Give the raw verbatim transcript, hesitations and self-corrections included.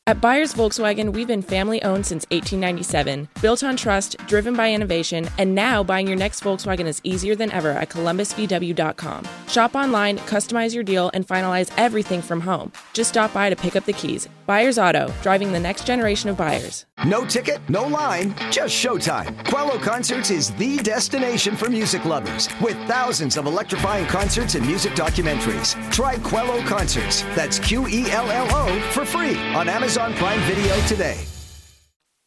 At Byers Volkswagen, we've been family-owned since eighteen ninety-seven, built on trust, driven by innovation, and now buying your next Volkswagen is easier than ever at columbus v w dot com. Shop online, customize your deal, and finalize everything from home. Just stop by to pick up the keys. Byers Auto, driving the next generation of buyers. No ticket, no line, just showtime. Quello Concerts is the destination for music lovers, with thousands of electrifying concerts and music documentaries. Try Quello Concerts, that's Q E L L O, for free on Amazon Prime Video today.